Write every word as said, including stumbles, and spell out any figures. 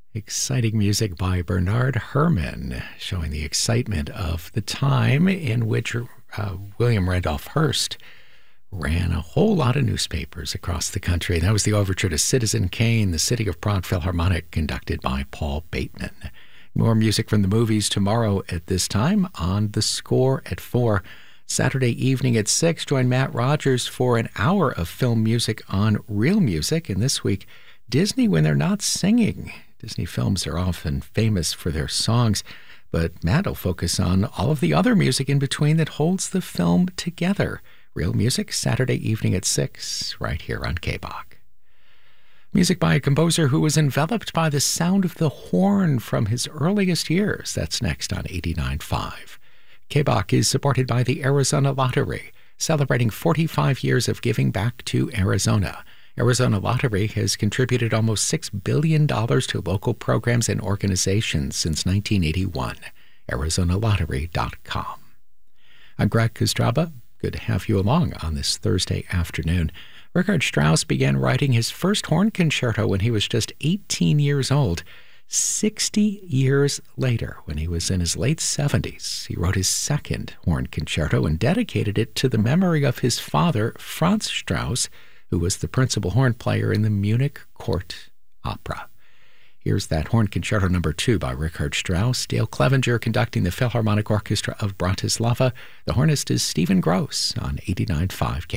Exciting music by Bernard Herrmann, showing the excitement of the time in which uh, William Randolph Hearst ran a whole lot of newspapers across the country. That was the overture to Citizen Kane, the City of Prague Philharmonic, conducted by Paul Bateman. More music from the movies tomorrow at this time on The Score at four. Saturday evening at six, join Matt Rogers for an hour of film music on Real Music. And this week, Disney when they're not singing. Disney films are often famous for their songs, but Matt will focus on all of the other music in between that holds the film together. Real Music, Saturday evening at six, right here on K B O C. Music by a composer who was enveloped by the sound of the horn from his earliest years. That's next on eighty-nine point five. K B O C is supported by the Arizona Lottery, celebrating forty-five years of giving back to Arizona. Arizona Lottery has contributed almost six billion dollars to local programs and organizations since nineteen eighty-one. Arizona Lottery dot com. I'm Greg Kostraba. Good to have you along on this Thursday afternoon. Richard Strauss began writing his first horn concerto when he was just eighteen years old. Sixty years later, when he was in his late seventies, he wrote his second horn concerto and dedicated it to the memory of his father, Franz Strauss, who was the principal horn player in the Munich Court Opera. Here's that horn concerto number two by Richard Strauss. Dale Clevenger conducting the Philharmonic Orchestra of Bratislava. The hornist is Stephen Gross on eighty-nine point five K.